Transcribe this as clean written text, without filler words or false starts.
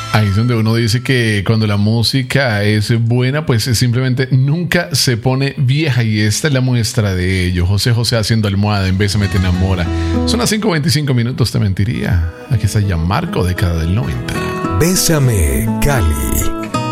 Ahí es donde uno dice que cuando la música es buena, pues simplemente nunca se pone vieja, y esta es la muestra de ello. José José haciendo Almohada en Bésame te enamora. Son las 5:25, te mentiría. Aquí está ya Marco, década del 90. Bésame, Cali.